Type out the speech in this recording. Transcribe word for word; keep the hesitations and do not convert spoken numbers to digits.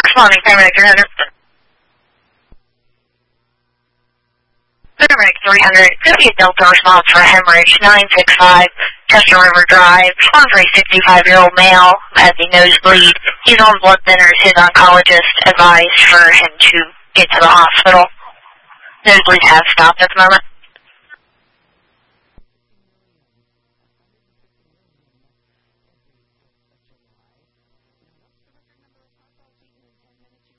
Responding, paramedic three hundred. Paramedic three hundred, fifty Delta response for a hemorrhage, nine six five, Chester River Drive. Respond for a sixty-five-year-old male has a nosebleed. He's on blood thinners. His oncologist advised for him to get to the hospital. Nosebleeds have stopped at the moment.